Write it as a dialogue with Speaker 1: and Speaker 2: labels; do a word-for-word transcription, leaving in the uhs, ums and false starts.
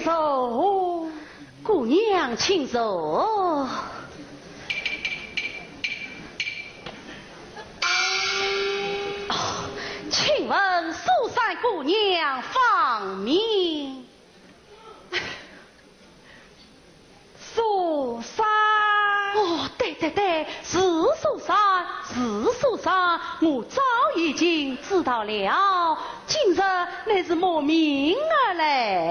Speaker 1: 坐，姑娘请坐。哦，请问苏三姑娘芳名？苏三。哦，对对对，是苏三，是苏三，我早已经知道了。今日乃是莫名而来。